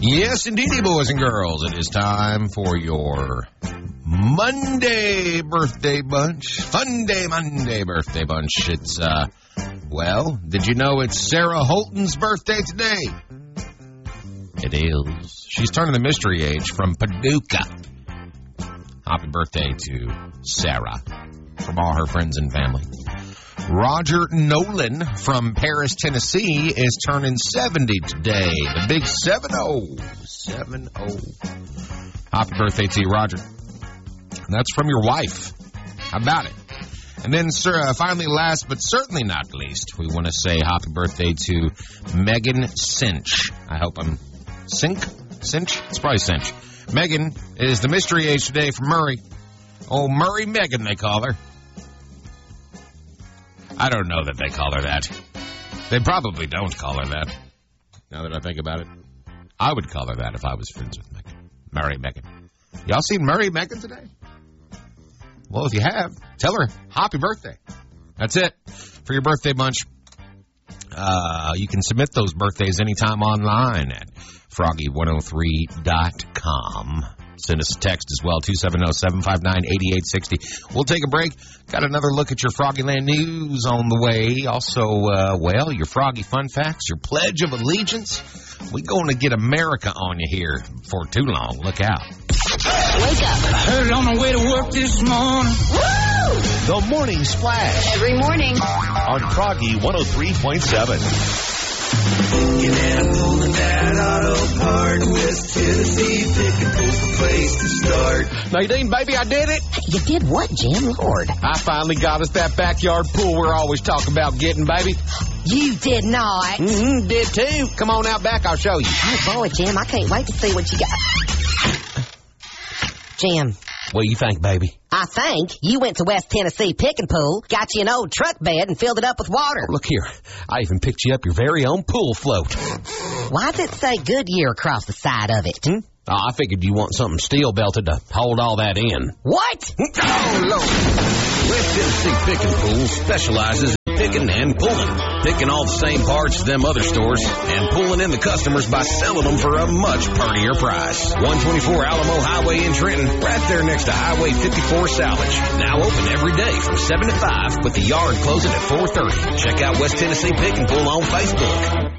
Yes, indeedy, boys and girls. It is time for your Monday birthday bunch. Fun day Monday birthday bunch. It's, did you know it's Sarah Holton's birthday today? It is. She's turning the mystery age from Paducah. Happy birthday to Sarah from all her friends and family. Roger Nolan from Paris, Tennessee is turning 70 today. The big 7-0. 7-0. Happy birthday to you, Roger. And that's from your wife. How about it? And then, finally, last but certainly not least, we want to say happy birthday to Megan Cinch. I hope I'm... Cinch? It's probably Cinch. Megan is the mystery age today from Murray. Oh, Murray Megan, they call her. I don't know that they call her that. They probably don't call her that. Now that I think about it. I would call her that if I was friends with Megan. Murray Megan. Y'all seen Murray Megan today? Well, if you have, tell her happy birthday. That's it for your birthday bunch. You can submit those birthdays anytime online at froggy103.com. Send us a text as well, 270-759-8860. We'll take a break. Got another look at your Froggyland news on the way. Also, your Froggy fun facts, your Pledge of Allegiance. We're going to get America on you here for too long. Look out. Wake up. I heard it on my way to work this morning. Woo! The Morning Splash. Every morning. On Froggy 103.7. Get out and pulling that auto part. West Tennessee, pick and pull the place to start. Nadine, baby, I did it. You did what, Jim? Lord. I finally got us that backyard pool we're always talking about getting, baby. You did not. Did too. Come on out back, I'll show you. Oh, boy, Jim, I can't wait to see what you got. Jim. What do you think, baby? I think you went to West Tennessee Pick and Pool, got you an old truck bed, and filled it up with water. Look here. I even picked you up your very own pool float. Why does it say Goodyear across the side of it? I figured you want something steel belted to hold all that in. What? Oh, Lord. West Tennessee Pick and Pool specializes in picking and pulling. Picking all the same parts as them other stores and pulling in the customers by selling them for a much purtier price. 124 Alamo Highway in Trenton, right there next to Highway 54 Salvage. Now open every day from 7 to 5 with the yard closing at 4:30. Check out West Tennessee Pick and Pull on Facebook.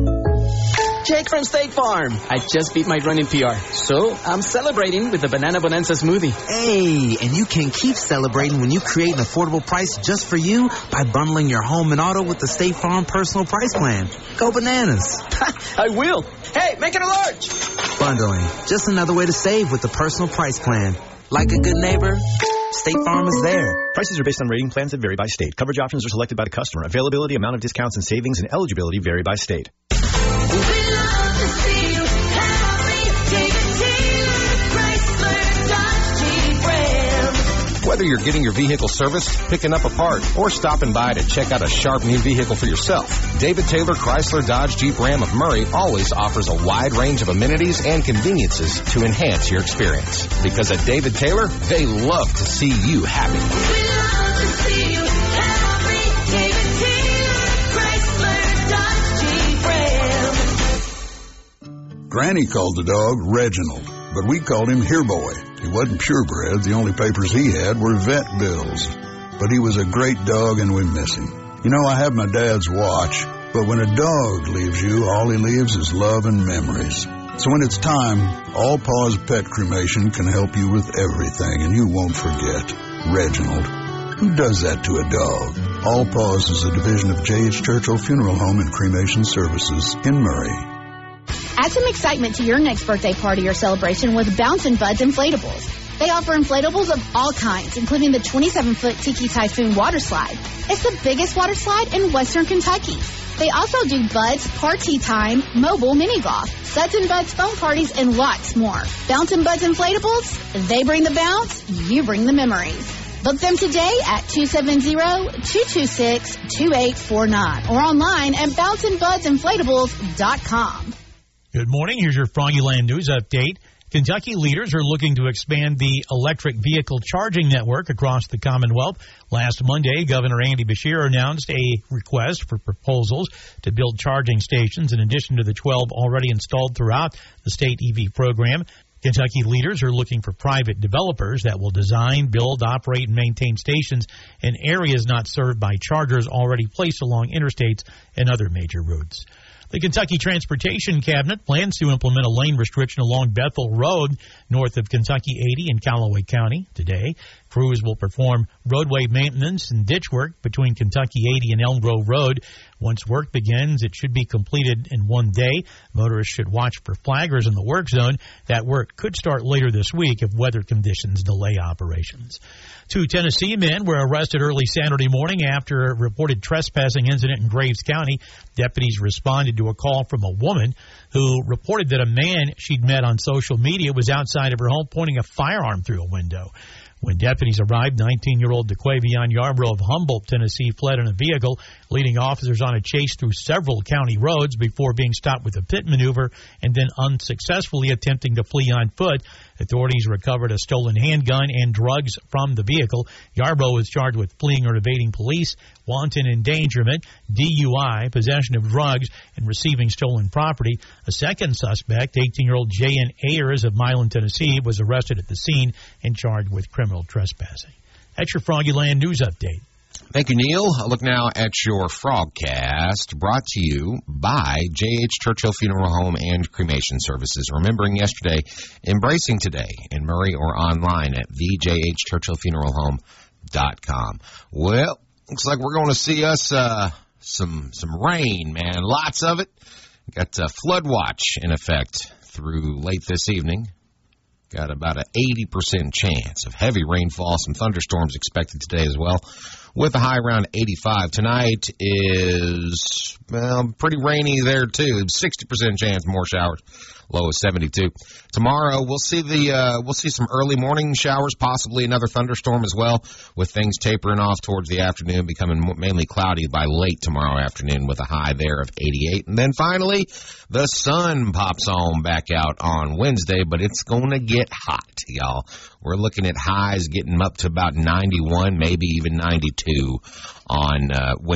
Jake from State Farm. I just beat my running PR, so I'm celebrating with the Banana Bonanza smoothie. Hey, and you can keep celebrating when you create an affordable price just for you by bundling your home and auto with the State Farm Personal Price Plan. Go bananas. I will. Hey, make it a large. Bundling, just another way to save with the Personal Price Plan. Like a good neighbor, State Farm is there. Prices are based on rating plans that vary by state. Coverage options are selected by the customer. Availability, amount of discounts and savings, and eligibility vary by state. We love to see you happy. David Taylor, Chrysler, Dodge, Jeep, Ram. Whether you're getting your vehicle serviced, picking up a part, or stopping by to check out a sharp new vehicle for yourself, David Taylor, Chrysler, Dodge, Jeep, Ram of Murray always offers a wide range of amenities and conveniences to enhance your experience. Because at David Taylor, they love to see you happy. We love to see you happy. David Taylor, Chrysler, Dodge, Jeep, Ram. Granny called the dog Reginald, but we called him Here Boy. He wasn't purebred. The only papers he had were vet bills. But he was a great dog, and we miss him. You know, I have my dad's watch, but when a dog leaves you, all he leaves is love and memories. So when it's time, All Paws Pet Cremation can help you with everything, and you won't forget Reginald. Who does that to a dog? All Paws is a division of J.H. Churchill Funeral Home and Cremation Services in Murray. Add some excitement to your next birthday party or celebration with Bouncin' Buds Inflatables. They offer inflatables of all kinds, including the 27-foot Tiki Typhoon water slide. It's the biggest water slide in Western Kentucky. They also do Buds Party Time, mobile mini golf, Suds and Buds phone parties, and lots more. Bouncin' Buds Inflatables, they bring the bounce, you bring the memories. Book them today at 270-226-2849 or online at bouncingBudsInflatables.com. Good morning. Here's your Froggyland News update. Kentucky leaders are looking to expand the electric vehicle charging network across the Commonwealth. Last Monday, Governor Andy Beshear announced a request for proposals to build charging stations in addition to the 12 already installed throughout the state EV program. Kentucky leaders are looking for private developers that will design, build, operate, and maintain stations in areas not served by chargers already placed along interstates and other major routes. The Kentucky Transportation Cabinet plans to implement a lane restriction along Bethel Road north of Kentucky 80 in Callaway County today. Crews will perform roadway maintenance and ditch work between Kentucky 80 and Elm Grove Road. Once work begins, it should be completed in one day. Motorists should watch for flaggers in the work zone. That work could start later this week if weather conditions delay operations. 2 Tennessee men were arrested early Saturday morning after a reported trespassing incident in Graves County. Deputies responded to a call from a woman who reported that a man she'd met on social media was outside of her home pointing a firearm through a window. When deputies arrived, 19-year-old DeQuavion Yarbrough of Humboldt, Tennessee, fled in a vehicle, leading officers on a chase through several county roads before being stopped with a pit maneuver and then unsuccessfully attempting to flee on foot. Authorities recovered a stolen handgun and drugs from the vehicle. Yarbrough was charged with fleeing or evading police, wanton endangerment, DUI, possession of drugs, and receiving stolen property. A second suspect, 18-year-old J.N. Ayers of Milan, Tennessee, was arrested at the scene and charged with criminal trespassing. That's your Froggyland News Update. Thank you, Neil. A look now at your Frogcast, brought to you by J.H. Churchill Funeral Home and Cremation Services. Remembering yesterday, embracing today in Murray or online at thejhchurchillfuneralhome.com. Well, looks like we're going to see us some rain, man. Lots of it. Got a flood watch in effect through late this evening. Got about an 80% chance of heavy rainfall, some thunderstorms expected today as well, with a high around 85. Tonight is, well, pretty rainy there, too. 60% chance, more showers. Low is 72. Tomorrow, we'll see some early morning showers, possibly another thunderstorm as well, with things tapering off towards the afternoon, becoming mainly cloudy by late tomorrow afternoon with a high there of 88. And then finally, the sun pops on back out on Wednesday, but it's going to get hot, y'all. We're looking at highs getting up to about 91, maybe even 92 on Wednesday.